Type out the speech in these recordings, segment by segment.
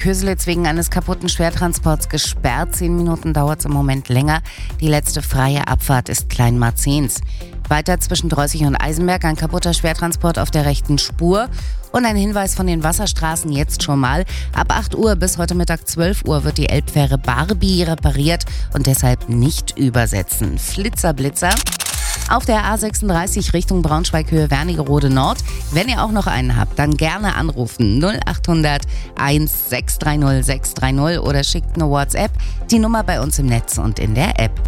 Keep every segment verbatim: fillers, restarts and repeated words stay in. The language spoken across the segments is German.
Köselitz wegen eines kaputten Schwertransports gesperrt. Zehn Minuten dauert es im Moment länger. Die letzte freie Abfahrt ist Kleinmarzens. Weiter zwischen Drossig und Eisenberg ein kaputter Schwertransport auf der rechten Spur. Und ein Hinweis von den Wasserstraßen jetzt schon mal. Ab acht Uhr bis heute Mittag zwölf Uhr wird die Elbfähre Barbie repariert und deshalb nicht übersetzen. Flitzer, Blitzer. Auf der A sechsunddreißig Richtung Braunschweig-Höhe Wernigerode Nord. Wenn ihr auch noch einen habt, dann gerne anrufen null achthundert eins sechs drei null sechs drei null oder schickt eine WhatsApp. Die Nummer bei uns im Netz und in der App.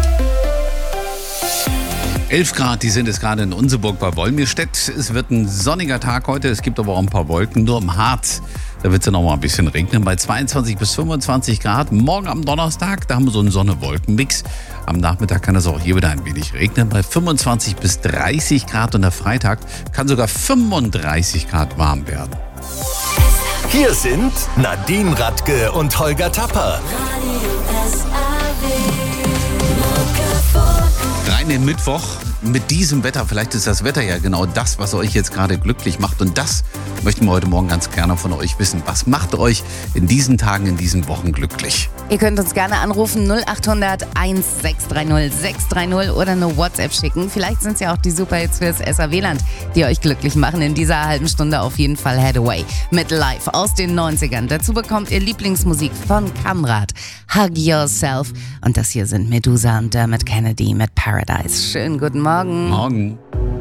elf Grad, die sind es gerade in Unseburg bei Wolmirstedt. Es wird ein sonniger Tag heute, es gibt aber auch ein paar Wolken. Nur im Harz, da wird es ja noch mal ein bisschen regnen. Bei zweiundzwanzig bis fünfundzwanzig Grad. Morgen am Donnerstag, da haben wir so einen Sonne-Wolken-Mix. Am Nachmittag kann es auch hier wieder ein wenig regnen. Bei fünfundzwanzig bis dreißig Grad und der Freitag kann sogar fünfunddreißig Grad warm werden. Hier sind Nadine Radke und Holger Tapper. Rein in Mittwoch mit diesem Wetter. Vielleicht ist das Wetter ja genau das, was euch jetzt gerade glücklich macht. Und das möchten wir heute Morgen ganz gerne von euch wissen. Was macht euch in diesen Tagen, in diesen Wochen glücklich? Ihr könnt uns gerne anrufen null achthundert eins sechs drei null sechs drei null oder eine WhatsApp schicken. Vielleicht sind es ja auch die Superhits fürs S R W-Land, die euch glücklich machen. In dieser halben Stunde auf jeden Fall Headaway mit Live aus den neunzigern. Dazu bekommt ihr Lieblingsmusik von Kamrat, Hug Yourself. Und das hier sind Medusa und Dermot Kennedy mit Paradise. Schönen guten Morgen. Morgen.